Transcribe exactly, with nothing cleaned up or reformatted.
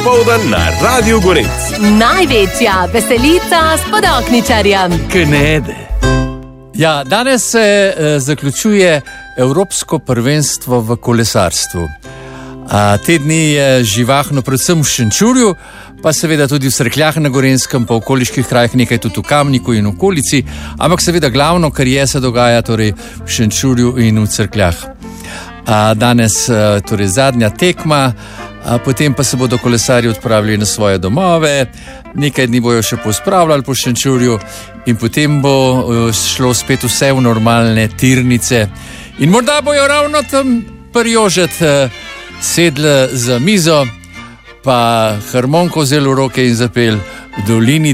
popoldan na Radiu Gorenc. Največja veselica s Podokničarjem. Knede. Ja, danes se eh, zaključuje Evropsko prvenstvo v kolesarstvu. A, te dni je živahno predvsem v Šenčurju, pa seveda tudi v Cerkljah na Gorenjskem, pa v okoliških krajih, nekaj tudi v Kamniku in okolici, ampak seveda glavno, kar je, se dogaja torej v Šenčurju in v Cerkljah. A, danes torej zadnja tekma, a, potem pa se bodo kolesarji odpravili na svoje domove, nekaj dni bojo še pospravljali po Šenčurju in potem bo šlo spet vse v normalne tirnice. In morda bojo ravno tam prjožet sedli za mizo, pa harmonko vzeli v roke in zapeli v dolini